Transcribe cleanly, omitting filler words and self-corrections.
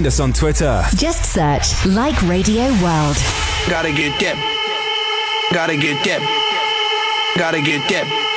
find us on Twitter. Just search Like Radio World. Gotta get dip. Gotta get dip. Gotta get dip.